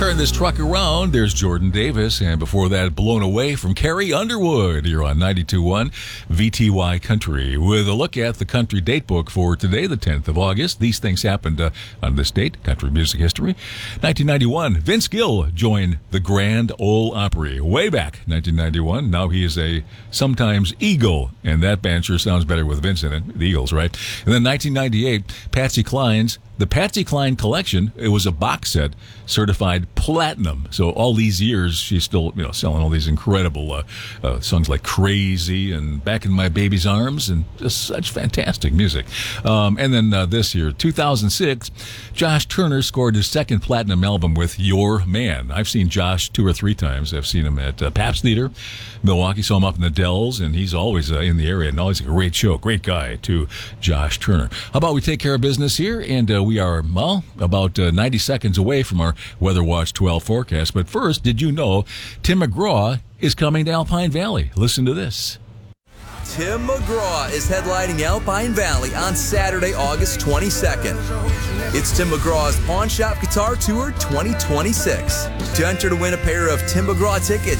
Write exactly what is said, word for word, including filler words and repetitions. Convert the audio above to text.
Turn this truck around. There's Jordan Davis. And before that, Blown Away from Carrie Underwood. You're on ninety-two point one V T Y Country with a look at the country date book for today, the tenth of August. These things happened uh, on this date, country music history. nineteen ninety-one, Vince Gill joined the Grand Ole Opry. Way back, nineteen ninety-one. Now he is a sometimes Eagle, and that band sure sounds better with Vince in it. The Eagles, right? And then nineteen ninety-eight, Patsy Cline's The Patsy Cline Collection. It was a box set certified platinum. So all these years, she's still, you know, selling all these incredible uh, uh, songs like Crazy and Back in My Baby's Arms and just such fantastic music. Um, and then uh, this year, two thousand six, Josh Turner scored his second platinum album with Your Man. I've seen Josh two or three times. I've seen him at uh, Pabst Theater, Milwaukee. Saw him up in the Dells, and he's always uh, in the area. And always a great show. Great guy, too, Josh Turner. How about we take care of business here? And uh, we are, well, about uh, ninety seconds away from our Weather Watch twelve forecast. But first, did you know Tim McGraw is coming to Alpine Valley? Listen to this. Tim McGraw is headlining Alpine Valley on Saturday, August twenty-second. It's Tim McGraw's Pawn Shop Guitar Tour twenty twenty-six. To enter to win a pair of Tim McGraw tickets,